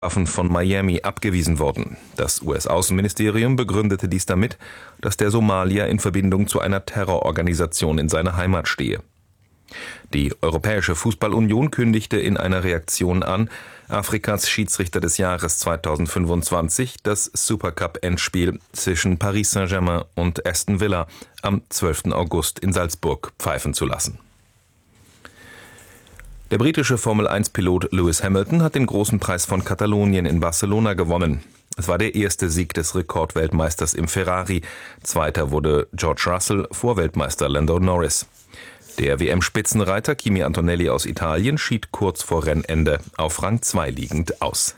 Flughafen von Miami abgewiesen worden. Das US-Außenministerium begründete dies damit, dass der Somalier in Verbindung zu einer Terrororganisation in seiner Heimat stehe. Die Europäische Fußballunion kündigte in einer Reaktion an, Afrikas Schiedsrichter des Jahres 2025 das Supercup-Endspiel zwischen Paris Saint-Germain und Aston Villa am 12. August in Salzburg pfeifen zu lassen. Der britische Formel-1-Pilot Lewis Hamilton hat den großen Preis von Katalonien in Barcelona gewonnen. Es war der erste Sieg des Rekordweltmeisters im Ferrari. Zweiter wurde George Russell vor Weltmeister Lando Norris. Der WM-Spitzenreiter Kimi Antonelli aus Italien schied kurz vor Rennende auf Rang 2 liegend aus.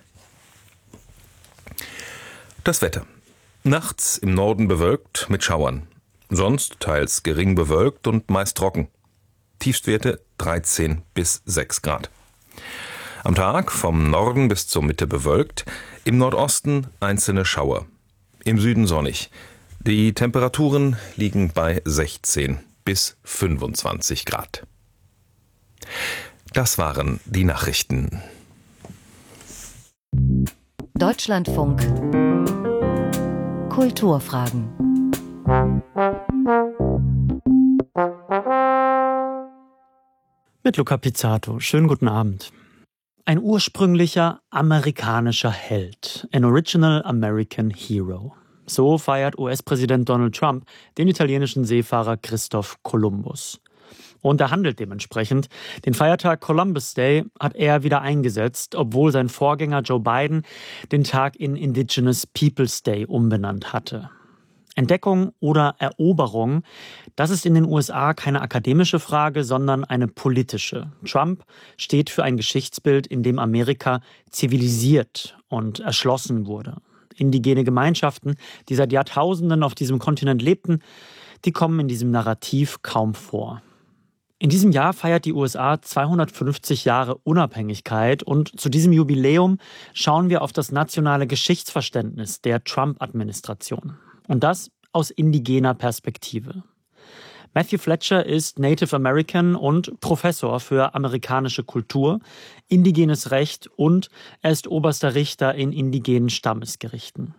Das Wetter. Nachts im Norden bewölkt mit Schauern. Sonst teils gering bewölkt und meist trocken. Tiefstwerte 13 bis 6 Grad. Am Tag vom Norden bis zur Mitte bewölkt, im Nordosten einzelne Schauer. Im Süden sonnig. Die Temperaturen liegen bei 16 bis 25 Grad. Das waren die Nachrichten. Deutschlandfunk Kulturfragen. Mit Luca Pizzato. Schönen guten Abend. Ein ursprünglicher amerikanischer Held. An Original American Hero. So feiert US-Präsident Donald Trump den italienischen Seefahrer Christoph Kolumbus. Und er handelt dementsprechend. Den Feiertag Columbus Day hat er wieder eingesetzt, obwohl sein Vorgänger Joe Biden den Tag in Indigenous Peoples Day umbenannt hatte. Entdeckung oder Eroberung, das ist in den USA keine akademische Frage, sondern eine politische. Trump steht für ein Geschichtsbild, in dem Amerika zivilisiert und erschlossen wurde. Indigene Gemeinschaften, die seit Jahrtausenden auf diesem Kontinent lebten, die kommen in diesem Narrativ kaum vor. In diesem Jahr feiert die USA 250 Jahre Unabhängigkeit und zu diesem Jubiläum schauen wir auf das nationale Geschichtsverständnis der Trump-Administration. Und das aus indigener Perspektive. Matthew Fletcher ist Native American und Professor für amerikanische Kultur, indigenes Recht und er ist oberster Richter in indigenen Stammesgerichten.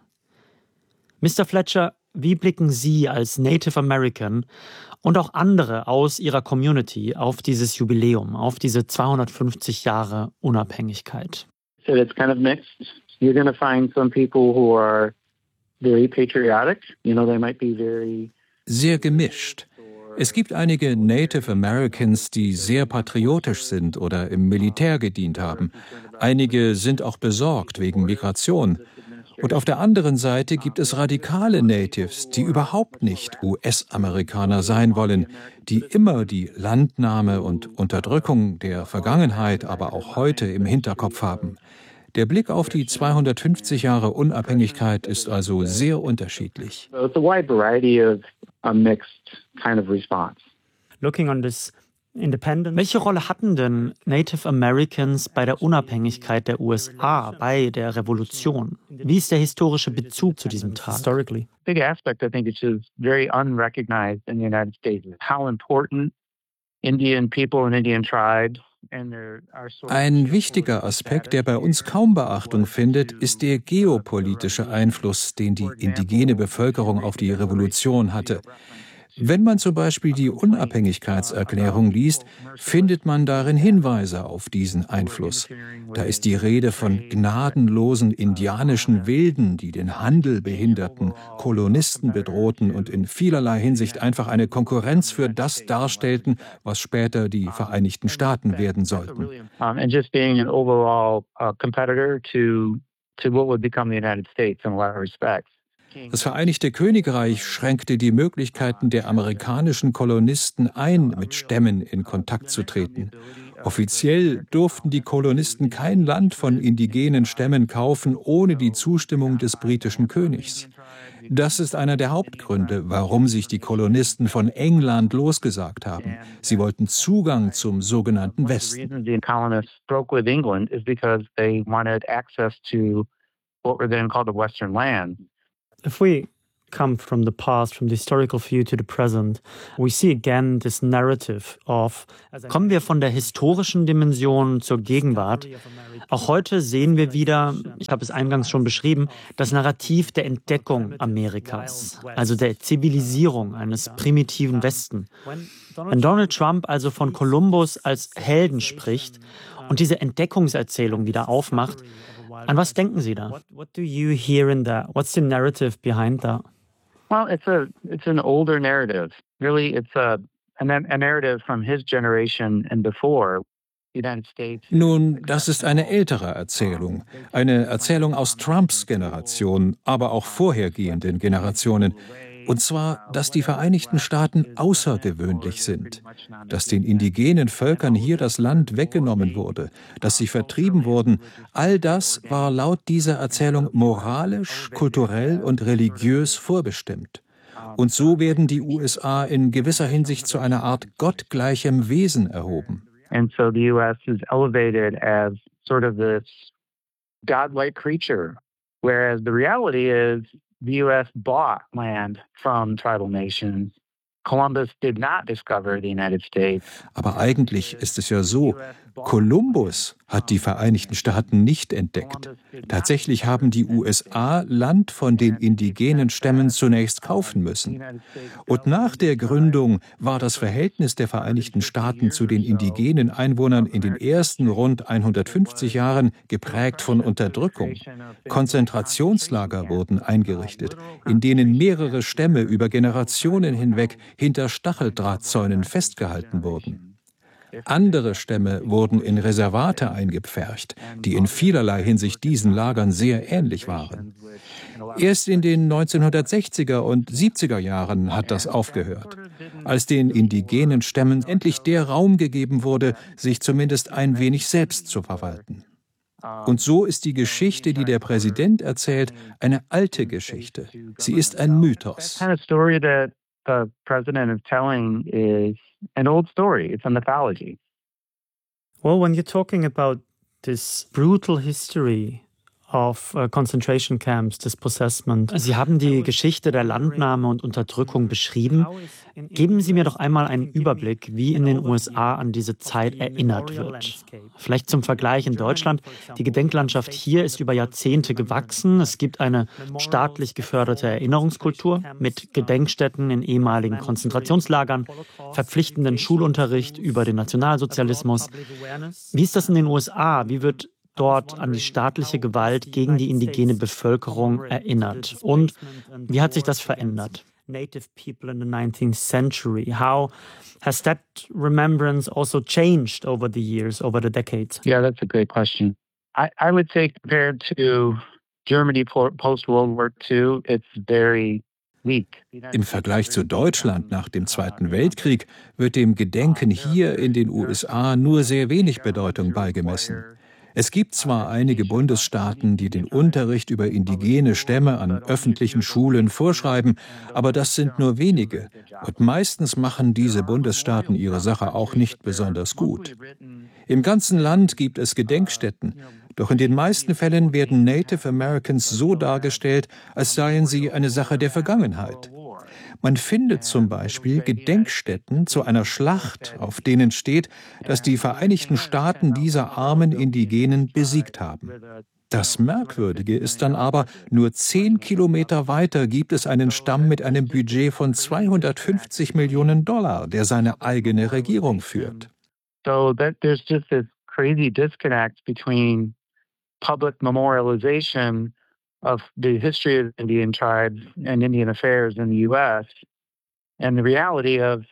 Mr. Fletcher, wie blicken Sie als Native American und auch andere aus Ihrer Community auf dieses Jubiläum, auf diese 250 Jahre Unabhängigkeit? So it's kind of mixed. You're going to find some people who are very patriotic. You know, they might be very... Sehr gemischt. Es gibt einige Native Americans, die sehr patriotisch sind oder im Militär gedient haben. Einige sind auch besorgt wegen Migration. Und auf der anderen Seite gibt es radikale Natives, die überhaupt nicht US-Amerikaner sein wollen, die immer die Landnahme und Unterdrückung der Vergangenheit, aber auch heute im Hinterkopf haben. Der Blick auf die 250 Jahre Unabhängigkeit ist also sehr unterschiedlich. It's a wide variety of a mixed kind of response. Looking on this independence. Welche Rolle hatten denn Native Americans bei der Unabhängigkeit der USA, bei der Revolution? Wie ist der historische Bezug zu diesem Tag? Historically. Big aspect, I think, which is very unrecognized in the United States, how important Indian people and Indian tribes. Ein wichtiger Aspekt, der bei uns kaum Beachtung findet, ist der geopolitische Einfluss, den die indigene Bevölkerung auf die Revolution hatte. Wenn man zum Beispiel die Unabhängigkeitserklärung liest, findet man darin Hinweise auf diesen Einfluss. Da ist die Rede von gnadenlosen indianischen Wilden, die den Handel behinderten, Kolonisten bedrohten und in vielerlei Hinsicht einfach eine Konkurrenz für das darstellten, was später die Vereinigten Staaten werden sollten. And just being an overall competitor to what would become the United States in a lot of respects. Das Vereinigte Königreich schränkte die Möglichkeiten der amerikanischen Kolonisten ein, mit Stämmen in Kontakt zu treten. Offiziell durften die Kolonisten kein Land von indigenen Stämmen kaufen, ohne die Zustimmung des britischen Königs. Das ist einer der Hauptgründe, warum sich die Kolonisten von England losgesagt haben. Sie wollten Zugang zum sogenannten Westen. If we come from the past, from the historical view to the present, we see again this narrative of, kommen wir von der historischen Dimension zur Gegenwart. Auch heute sehen wir wieder, ich habe es eingangs schon beschrieben, das Narrativ der Entdeckung Amerikas, also der Zivilisierung eines primitiven Westen. Wenn Donald Trump also von Kolumbus als Helden spricht und diese Entdeckungserzählung wieder aufmacht, an was denken Sie da? What do you hear in that? What's the narrative behind that? Well, it's an older narrative. Really, it's a narrative from his generation and before. Nun, das ist eine ältere Erzählung. Eine Erzählung aus Trumps Generation, aber auch vorhergehenden Generationen. Und zwar, dass die Vereinigten Staaten außergewöhnlich sind, dass den indigenen Völkern hier das Land weggenommen wurde, dass sie vertrieben wurden. All das war laut dieser Erzählung moralisch, kulturell und religiös vorbestimmt. Und so werden die USA in gewisser Hinsicht zu einer Art gottgleichem Wesen erhoben. And so the U.S. is elevated as sort of this godlike creature, whereas the reality is the U.S. bought land from tribal nations. Columbus did not discover the United States. Aber eigentlich ist es ja so, Kolumbus hat die Vereinigten Staaten nicht entdeckt. Tatsächlich haben die USA Land von den indigenen Stämmen zunächst kaufen müssen. Und nach der Gründung war das Verhältnis der Vereinigten Staaten zu den indigenen Einwohnern in den ersten rund 150 Jahren geprägt von Unterdrückung. Konzentrationslager wurden eingerichtet, in denen mehrere Stämme über Generationen hinweg hinter Stacheldrahtzäunen festgehalten wurden. Andere Stämme wurden in Reservate eingepfercht, die in vielerlei Hinsicht diesen Lagern sehr ähnlich waren. Erst in den 1960er und 70er Jahren hat das aufgehört, als den indigenen Stämmen endlich der Raum gegeben wurde, sich zumindest ein wenig selbst zu verwalten. Und so ist die Geschichte, die der Präsident erzählt, eine alte Geschichte. Sie ist ein Mythos. The president is telling is an old story. It's a mythology. Well, when you're talking about this brutal history of concentration camps, dispossessment. Sie haben die Geschichte der Landnahme und Unterdrückung beschrieben. Geben Sie mir doch einmal einen Überblick, wie in den USA an diese Zeit erinnert wird. Vielleicht zum Vergleich in Deutschland. Die Gedenklandschaft hier ist über Jahrzehnte gewachsen. Es gibt eine staatlich geförderte Erinnerungskultur mit Gedenkstätten in ehemaligen Konzentrationslagern, verpflichtenden Schulunterricht über den Nationalsozialismus. Wie ist das in den USA? Wie wird dort an die staatliche Gewalt gegen die indigene Bevölkerung erinnert? Und wie hat sich das verändert? Native people in the 19th century. How has that remembrance also changed over the years, over the decades? Yeah, that's a great question. I would say compared to Germany post-World War II, it's very weak. Im Vergleich zu Deutschland nach dem Zweiten Weltkrieg wird dem Gedenken hier in den USA nur sehr wenig Bedeutung beigemessen. Es gibt zwar einige Bundesstaaten, die den Unterricht über indigene Stämme an öffentlichen Schulen vorschreiben, aber das sind nur wenige. Und meistens machen diese Bundesstaaten ihre Sache auch nicht besonders gut. Im ganzen Land gibt es Gedenkstätten, doch in den meisten Fällen werden Native Americans so dargestellt, als seien sie eine Sache der Vergangenheit. Man findet zum Beispiel Gedenkstätten zu einer Schlacht, auf denen steht, dass die Vereinigten Staaten diese armen Indigenen besiegt haben. Das Merkwürdige ist dann aber, nur 10 Kilometer weiter gibt es einen Stamm mit einem Budget von $250 Millionen, der seine eigene Regierung führt. So there's just this crazy disconnect between public memorialization of the history of Indian tribes and Indian affairs in the U.S. and the reality of,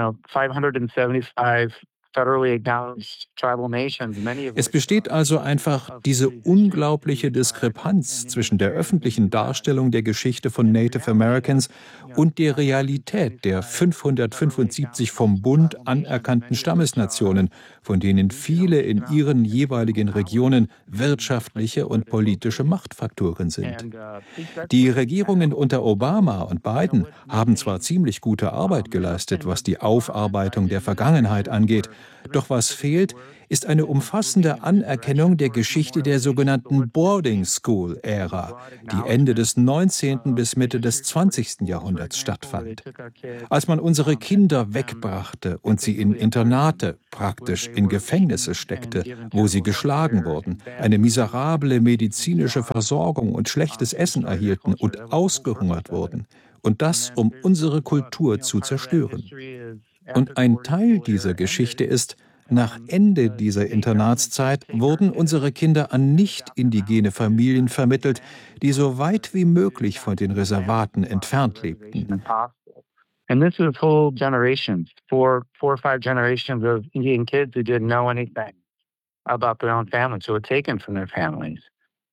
575 federally acknowledged tribal nations. Es besteht also einfach diese unglaubliche Diskrepanz zwischen der öffentlichen Darstellung der Geschichte von Native Americans und der Realität der 575 vom Bund anerkannten Stammesnationen, von denen viele in ihren jeweiligen Regionen wirtschaftliche und politische Machtfaktoren sind. Die Regierungen unter Obama und Biden haben zwar ziemlich gute Arbeit geleistet, was die Aufarbeitung der Vergangenheit angeht, Doch was fehlt, ist eine umfassende Anerkennung der Geschichte der sogenannten Boarding School-Ära, die Ende des 19. bis Mitte des 20. Jahrhunderts stattfand. Als man unsere Kinder wegbrachte und sie in Internate, praktisch in Gefängnisse steckte, wo sie geschlagen wurden, eine miserable medizinische Versorgung und schlechtes Essen erhielten und ausgehungert wurden. Und das, um unsere Kultur zu zerstören. Und ein Teil dieser Geschichte ist, nach Ende dieser Internatszeit wurden unsere Kinder an nicht-indigene Familien vermittelt, die so weit wie möglich von den Reservaten entfernt lebten. And this is whole generations, four or five generations of Indian kids who didn't know anything about their own families, who were taken from their families.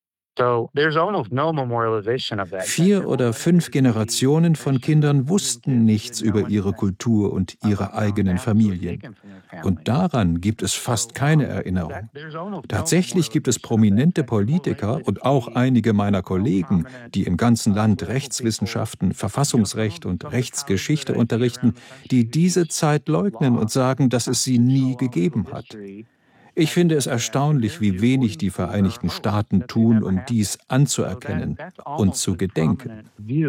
So there's almost no memorialization of that. 4 oder 5 Generationen von Kindern wussten nichts über ihre Kultur und ihre eigenen Familien. Und daran gibt es fast keine Erinnerung. Tatsächlich gibt es prominente Politiker und auch einige meiner Kollegen, die im ganzen Land Rechtswissenschaften, Verfassungsrecht und Rechtsgeschichte unterrichten, die diese Zeit leugnen und sagen, dass es sie nie gegeben hat. Ich finde es erstaunlich, wie wenig die Vereinigten Staaten tun, um dies anzuerkennen und zu gedenken.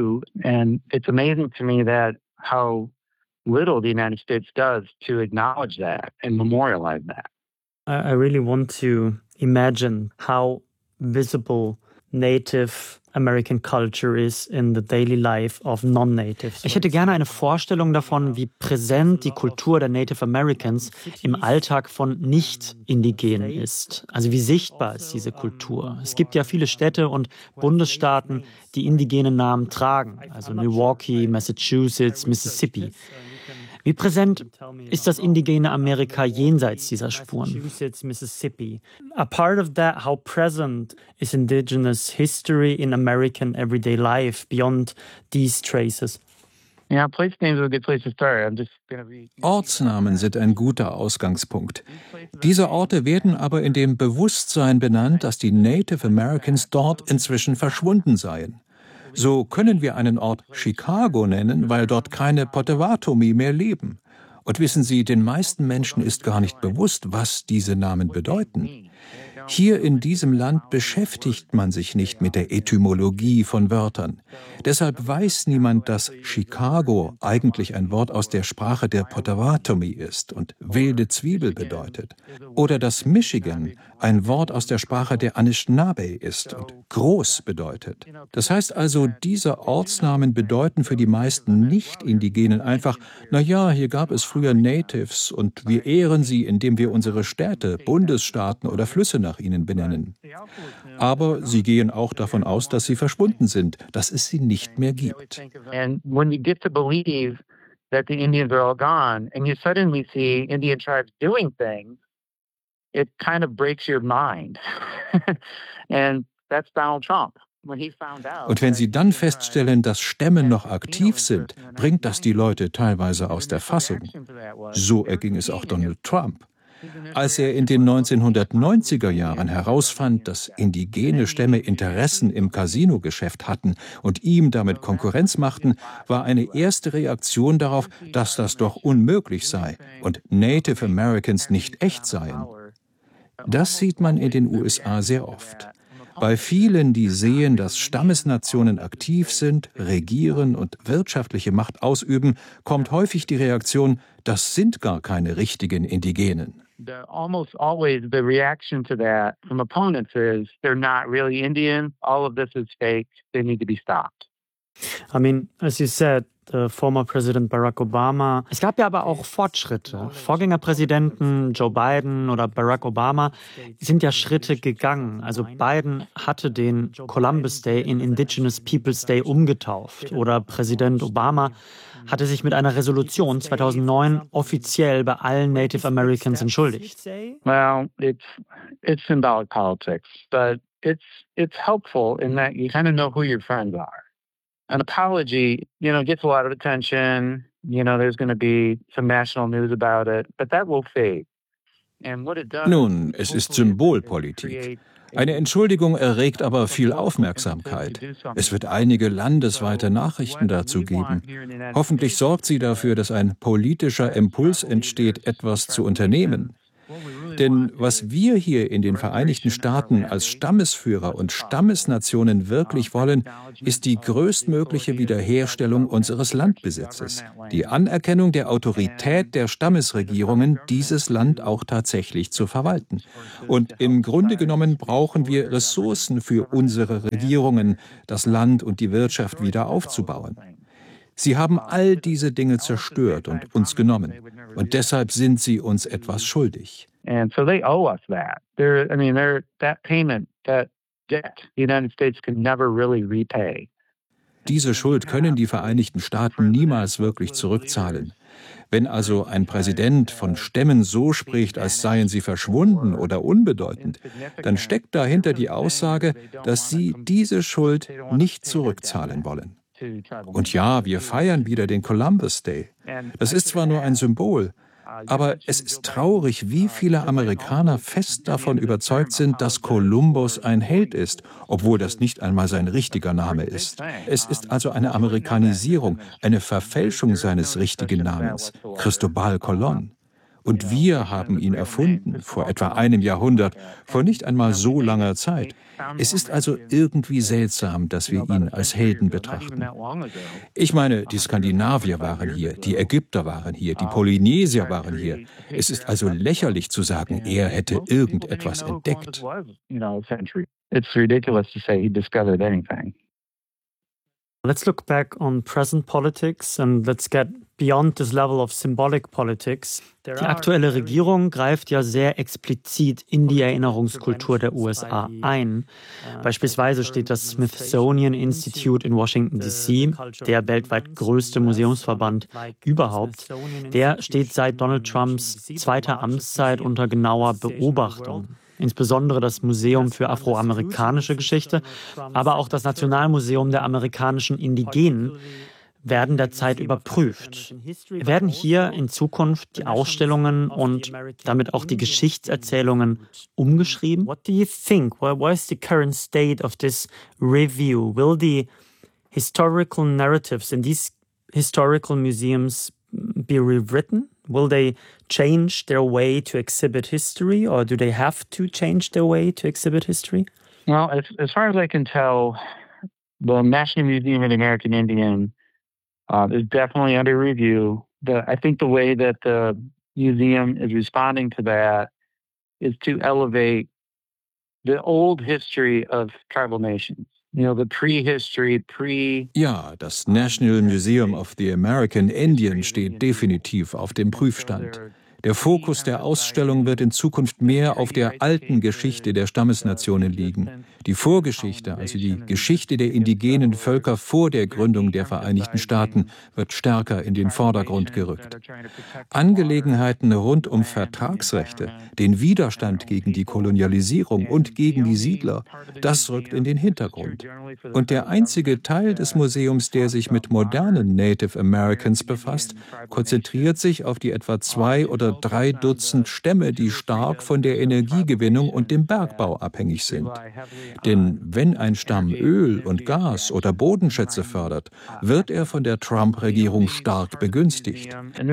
And it's amazing to me that how little the United States does to acknowledge that and memorialize that. I really want to imagine how visible Native American culture is in the daily life of non-natives. Ich hätte gerne eine Vorstellung davon, wie präsent die Kultur der Native Americans im Alltag von Nicht-Indigenen ist. Also wie sichtbar ist diese Kultur? Es gibt ja viele Städte und Bundesstaaten, die indigene Namen tragen, also Milwaukee, Massachusetts, Mississippi. Wie präsent ist das indigene Amerika jenseits dieser Spuren? Mississippi. A part of that, how present is indigenous history in American everyday life beyond these traces? Yeah, place names are a good place to start. Ortsnamen sind ein guter Ausgangspunkt. Diese Orte werden aber in dem Bewusstsein benannt, dass die Native Americans dort inzwischen verschwunden seien. So können wir einen Ort Chicago nennen, weil dort keine Potawatomi mehr leben. Und wissen Sie, den meisten Menschen ist gar nicht bewusst, was diese Namen bedeuten. Hier in diesem Land beschäftigt man sich nicht mit der Etymologie von Wörtern. Deshalb weiß niemand, dass Chicago eigentlich ein Wort aus der Sprache der Potawatomi ist und wilde Zwiebel bedeutet. Oder dass Michigan ein Wort aus der Sprache der Anishinaabe ist und groß bedeutet. Das heißt also, diese Ortsnamen bedeuten für die meisten Nicht-Indigenen einfach, naja, hier gab es früher Natives und wir ehren sie, indem wir unsere Städte, Bundesstaaten oder Flüsse nach ihnen benennen. Aber sie gehen auch davon aus, dass sie verschwunden sind, dass es sie nicht mehr gibt. And when you get to believe that the Indians are all gone and you suddenly see Indian tribes doing things, it kind of breaks your mind. And that's Donald Trump. Und wenn Sie dann feststellen, dass Stämme noch aktiv sind, bringt das die Leute teilweise aus der Fassung. So erging es auch Donald Trump. Als er in den 1990er Jahren herausfand, dass indigene Stämme Interessen im Casino-Geschäft hatten und ihm damit Konkurrenz machten, war eine erste Reaktion darauf, dass das doch unmöglich sei und Native Americans nicht echt seien. Das sieht man in den USA sehr oft. Bei vielen, die sehen, dass Stammesnationen aktiv sind, regieren und wirtschaftliche Macht ausüben, kommt häufig die Reaktion, das sind gar keine richtigen Indigenen. Almost always the reaction to that from opponents is they're not really Indian, all of this is fake, they need to be stopped. I mean, as you said, former President Barack Obama. Es gab ja aber auch Fortschritte. Vorgängerpräsidenten Joe Biden oder Barack Obama sind ja Schritte gegangen. Also Biden hatte den Columbus Day in Indigenous Peoples Day umgetauft. Oder Präsident Obama hatte sich mit einer Resolution 2009 offiziell bei allen Native Americans entschuldigt. Well, it's symbolic politics, but it's helpful in that you kind of know who your friends are. An apology, gets a lot of attention. There's going to be some national news about it, but that will fade. Nun, es ist Symbolpolitik. Eine Entschuldigung erregt aber viel Aufmerksamkeit. Es wird einige landesweite Nachrichten dazu geben. Hoffentlich sorgt sie dafür, dass ein politischer Impuls entsteht, etwas zu unternehmen. Denn was wir hier in den Vereinigten Staaten als Stammesführer und Stammesnationen wirklich wollen, ist die größtmögliche Wiederherstellung unseres Landbesitzes, die Anerkennung der Autorität der Stammesregierungen, dieses Land auch tatsächlich zu verwalten. Und im Grunde genommen brauchen wir Ressourcen für unsere Regierungen, das Land und die Wirtschaft wieder aufzubauen. Sie haben all diese Dinge zerstört und uns genommen. Und deshalb sind sie uns etwas schuldig. And so they owe us that. That payment, that debt, the United States can never really repay. Diese Schuld können die Vereinigten Staaten niemals wirklich zurückzahlen. Wenn also ein Präsident von Stämmen so spricht, als seien sie verschwunden oder unbedeutend, dann steckt dahinter die Aussage, dass sie diese Schuld nicht zurückzahlen wollen. Und ja, wir feiern wieder den Columbus Day. Das ist zwar nur ein Symbol, aber es ist traurig, wie viele Amerikaner fest davon überzeugt sind, dass Kolumbus ein Held ist, obwohl das nicht einmal sein richtiger Name ist. Es ist also eine Amerikanisierung, eine Verfälschung seines richtigen Namens, Cristobal Colón. Und wir haben ihn erfunden, vor etwa einem Jahrhundert, vor nicht einmal so langer Zeit. Es ist also irgendwie seltsam, dass wir ihn als Helden betrachten. Ich meine, die Skandinavier waren hier, die Ägypter waren hier, die Polynesier waren hier. Es ist also lächerlich zu sagen, er hätte irgendetwas entdeckt. It's ridiculous to say he discovered anything. Let's look back on present politics and let's get beyond this level of symbolic politics. Die aktuelle Regierung greift ja sehr explizit in die Erinnerungskultur der USA ein. Beispielsweise steht das Smithsonian Institute in Washington, D.C., der weltweit größte Museumsverband überhaupt, der steht seit Donald Trumps zweiter Amtszeit unter genauer Beobachtung. Insbesondere das Museum für afroamerikanische Geschichte, aber auch das Nationalmuseum der amerikanischen Indigenen werden derzeit überprüft. Werden hier in Zukunft die Ausstellungen und damit auch die Geschichtserzählungen umgeschrieben? What do you think? What is the current state of this review? Will the historical narratives in these historical museums be rewritten? Will they change their way to exhibit history, or do they have to change their way to exhibit history? Well, as far as I can tell, the National Museum of the American Indian is definitely under review. I think the way that the museum is responding to that is to elevate the old history of tribal nations. Ja, das National Museum of the American Indian steht definitiv auf dem Prüfstand. Der Fokus der Ausstellung wird in Zukunft mehr auf der alten Geschichte der Stammesnationen liegen. Die Vorgeschichte, also die Geschichte der indigenen Völker vor der Gründung der Vereinigten Staaten, wird stärker in den Vordergrund gerückt. Angelegenheiten rund um Vertragsrechte, den Widerstand gegen die Kolonialisierung und gegen die Siedler, das rückt in den Hintergrund. Und der einzige Teil des Museums, der sich mit modernen Native Americans befasst, konzentriert sich auf die etwa 2 oder 3 Dutzend Stämme, die stark von der Energiegewinnung und dem Bergbau abhängig sind. Denn wenn ein Stamm Öl und Gas oder Bodenschätze fördert, wird er von der Trump-Regierung stark begünstigt.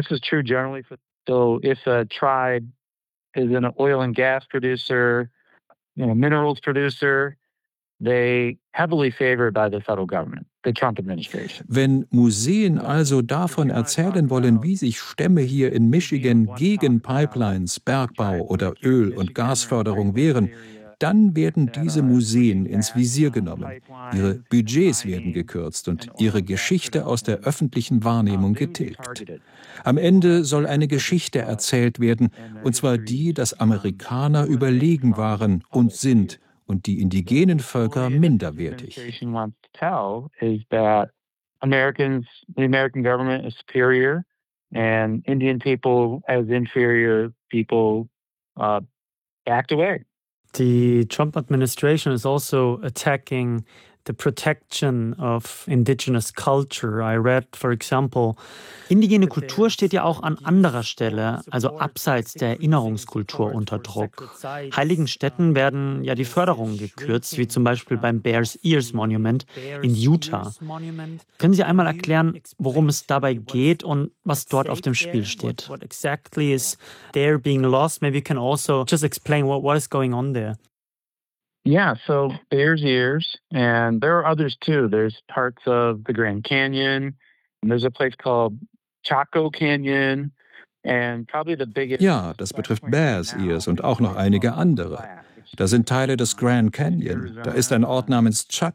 So if a tribe is an oil and gas producer, minerals producer, they heavily favored by the federal government, the Trump administration. Wenn Museen also davon erzählen wollen, wie sich Stämme hier in Michigan gegen Pipelines, Bergbau oder Öl- und Gasförderung wehren, dann werden diese Museen ins Visier genommen. Ihre Budgets werden gekürzt und ihre Geschichte aus der öffentlichen Wahrnehmung getilgt. Am Ende soll eine Geschichte erzählt werden, und zwar die, dass Amerikaner überlegen waren und sind und die indigenen Völker minderwertig. The American government is superior and Indian people as inferior people act away. The Trump administration is also attacking the protection of indigenous culture. I read, for example, indigene Kultur steht ja auch an anderer Stelle, also abseits der Erinnerungskultur unter Druck. Heiligen Städten werden ja die Förderungen gekürzt, wie zum Beispiel beim Bears Ears Monument in Utah. Können Sie einmal erklären, worum es dabei geht und was dort auf dem Spiel steht? What exactly is there being lost? Maybe you can also just explain what is going on there. Yeah, so Bears Ears, and there are others too. There's parts of the Grand Canyon, and there's a place called Chaco Canyon, and probably the biggest. Ja, das betrifft Bears Ears und auch noch einige andere. Da sind Teile des Grand Canyon, da ist ein Ort namens Chaco